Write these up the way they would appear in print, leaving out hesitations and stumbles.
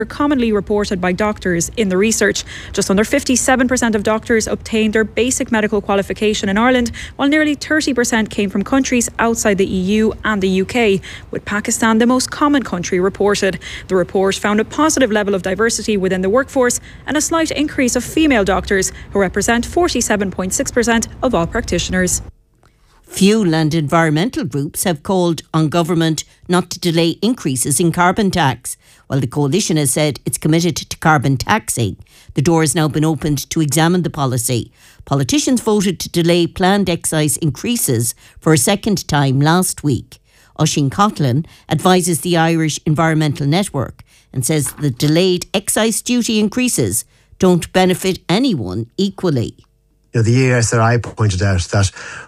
commonly reported by doctors in the research. Just under 57% of doctors obtained their basic medical qualification in Ireland, while nearly 30% came from countries outside the EU and the UK, with Pakistan the most common country reported. The report found a positive level of diversity within the workforce and a slight increase of female doctors, who represent 47.6% of all practitioners. Fuel and environmental groups have called on government not to delay increases in carbon tax. While the coalition has said it's committed to carbon taxing, the door has now been opened to examine the policy. Politicians voted to delay planned excise increases for a second time last week. Oisin Coughlan advises the Irish Environmental Network and says the delayed excise duty increases don't benefit anyone equally. The ESRI pointed out that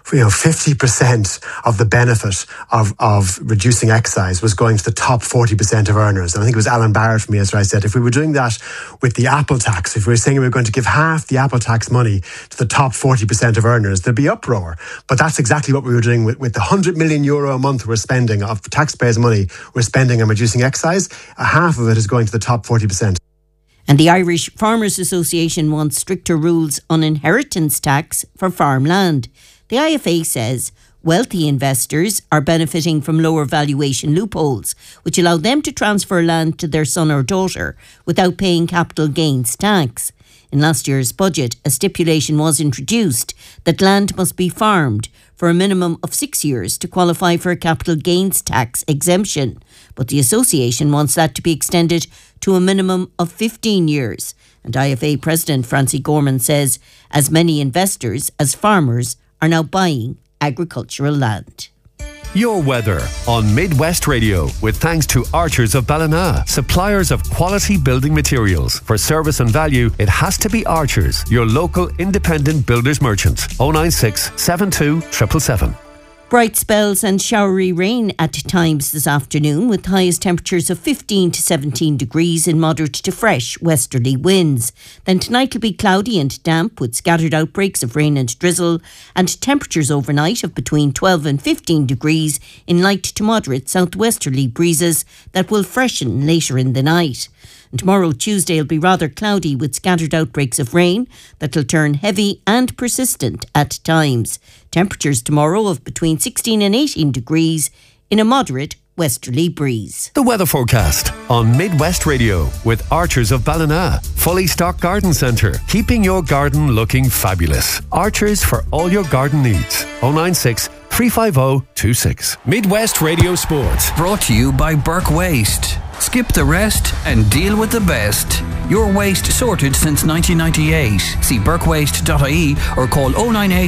50% of the benefit of reducing excise was going to the top 40% of earners. And I think it was Alan Barrett from ESRI said if we were doing that with the Apple tax, if we were saying we were going to give half the Apple tax money to the top 40% of earners, there'd be uproar. But that's exactly what we were doing with the €100 million a month we're spending of taxpayers' money we're spending on reducing excise. Half of it is going to the top 40%. And the Irish Farmers Association wants stricter rules on inheritance tax for farmland. The IFA says wealthy investors are benefiting from lower valuation loopholes, which allow them to transfer land to their son or daughter without paying capital gains tax. In last year's budget, a stipulation was introduced that land must be farmed for a minimum of 6 years to qualify for a capital gains tax exemption. But the association wants that to be extended to a minimum of 15 years. And IFA President Francie Gorman says as many investors as farmers are now buying agricultural land. Your weather on Midwest Radio, with thanks to Archers of Ballina, suppliers of quality building materials. For service and value, it has to be Archers, your local independent builders merchant. 096 72 777. Bright spells and showery rain at times this afternoon, with highest temperatures of 15 to 17 degrees in moderate to fresh westerly winds. Then tonight will be cloudy and damp, with scattered outbreaks of rain and drizzle, and temperatures overnight of between 12 and 15 degrees in light to moderate southwesterly breezes that will freshen later in the night. And tomorrow, Tuesday, will be rather cloudy with scattered outbreaks of rain that will turn heavy and persistent at times. Temperatures tomorrow of between 16 and 18 degrees in a moderate westerly breeze. The weather forecast on Midwest Radio with Archers of Ballina. Fully stocked garden centre, keeping your garden looking fabulous. Archers for all your garden needs. 096 350 26. Midwest Radio Sport. Brought to you by Burke Waste. Skip the rest and deal with the best. Your waste sorted since 1998. See burkewaste.ie or call 098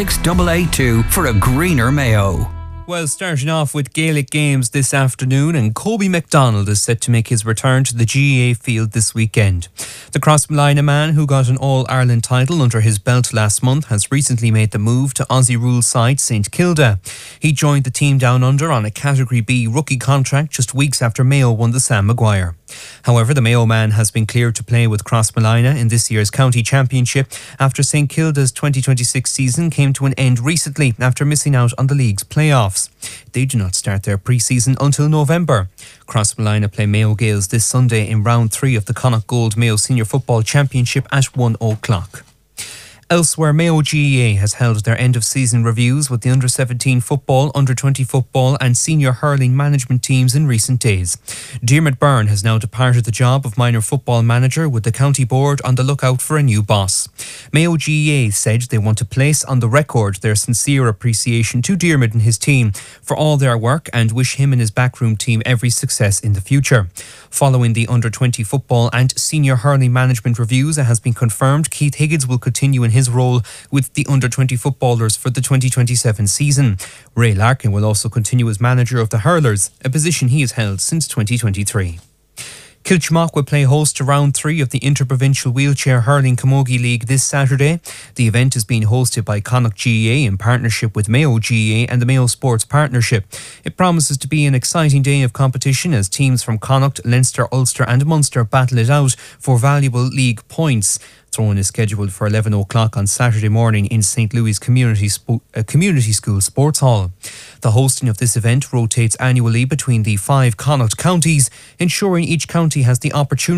26882 for a greener Mayo. Well, starting off with Gaelic games this afternoon, and Kobe MacDonald is set to make his return to the GAA field this weekend. The Crossmolina man, who got an All-Ireland title under his belt last month, has recently made the move to Aussie Rules side St Kilda. He joined the team down under on a Category B rookie contract just weeks after Mayo won the Sam Maguire. However, the Mayo man has been cleared to play with Crossmolina in this year's county championship after St Kilda's 2026 season came to an end recently after missing out on the league's playoffs. They do not start their pre-season until November. Crossmolina play Mayo Gaels this Sunday in round 3 of the Connacht Gold Mayo Senior Football Championship at 1 o'clock. Elsewhere, Mayo GAA has held their end-of-season reviews with the under-17 football, under-20 football and senior hurling management teams in recent days. Diarmuid Byrne has now departed the job of minor football manager, with the county board on the lookout for a new boss. Mayo GAA said they want to place on the record their sincere appreciation to Diarmuid and his team for all their work and wish him and his backroom team every success in the future. Following the under-20 football and senior hurling management reviews, it has been confirmed Keith Higgins will continue in his role with the under-20 footballers for the 2027 season. Ray Larkin will also continue as manager of the hurlers, a position he has held since 2023. Kilchmock will play host to round 3 of the Interprovincial Wheelchair Hurling Camogie League this Saturday. The event is being hosted by Connacht GAA in partnership with Mayo GAA and the Mayo Sports Partnership. It promises to be an exciting day of competition as teams from Connacht, Leinster, Ulster and Munster battle it out for valuable league points. Throw-in is scheduled for 11 o'clock on Saturday morning in St. Louis Community School Sports Hall. The hosting of this event rotates annually between the 5 Connacht counties, ensuring each county has the opportunity